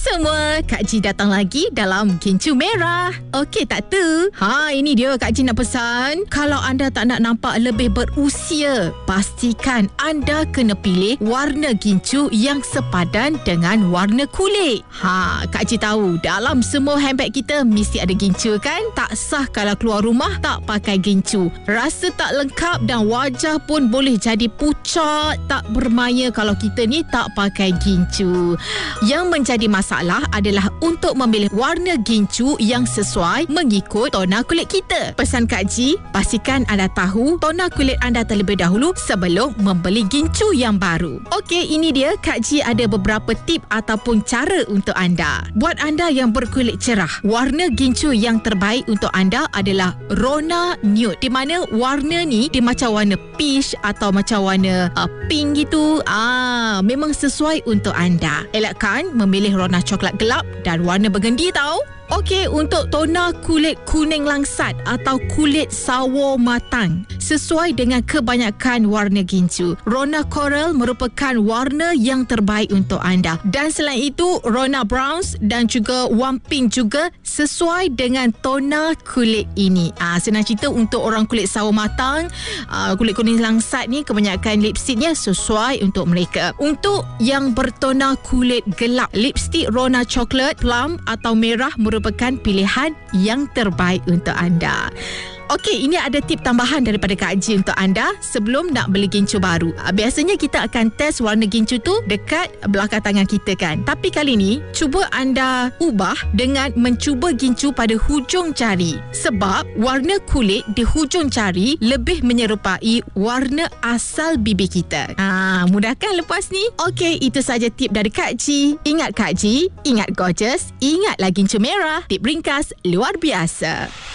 semua, Kak Ji datang lagi dalam Gincu Merah. Okey tak tu? Ini dia Kak Ji nak pesan. Kalau anda tak nak nampak lebih berusia, pastikan anda kena pilih warna gincu yang sepadan dengan warna kulit. Kak Ji tahu dalam semua handbag kita mesti ada gincu kan? Tak sah kalau keluar rumah tak pakai gincu. Rasa tak lengkap dan wajah pun boleh jadi pucat, tak bermaya kalau kita ni tak pakai gincu. Yang menjadi masalah adalah untuk memilih warna gincu yang sesuai mengikut tona kulit kita. Pesan Kak Ji, pastikan anda tahu tona kulit anda terlebih dahulu sebelum membeli gincu yang baru. Okey, ini dia Kak Ji ada beberapa tip ataupun cara untuk anda. Buat anda yang berkulit cerah, warna gincu yang terbaik untuk anda adalah Rona Nude, di mana warna ni dia macam warna peach atau macam warna pink gitu. Memang sesuai untuk anda. Elakkan memilih Rona coklat gelap dan warna burgundy tau. Okey, untuk tona kulit kuning langsat atau kulit sawo matang, sesuai dengan kebanyakan warna gincu, Rona Coral merupakan warna yang terbaik untuk anda. Dan selain itu, Rona Browns dan juga Warm Pink juga sesuai dengan tona kulit ini. Senang cerita, untuk orang kulit sawo matang, kulit kuning langsat ni, kebanyakan lipsticknya sesuai untuk mereka. Untuk yang bertona kulit gelap, lipstick Rona Chocolate, Plum atau Merah merupakan pilihan yang terbaik untuk anda. Okey, ini ada tip tambahan daripada Kak Ji untuk anda sebelum nak beli gincu baru. Biasanya kita akan test warna gincu tu dekat belakang tangan kita kan. Tapi kali ni, cuba anda ubah dengan mencuba gincu pada hujung jari. Sebab warna kulit di hujung jari lebih menyerupai warna asal bibir kita. Mudah kan lepas ni? Okey, itu saja tip dari Kak Ji. Ingat Kak Ji, ingat gorgeous, ingatlah gincu merah. Tip ringkas luar biasa.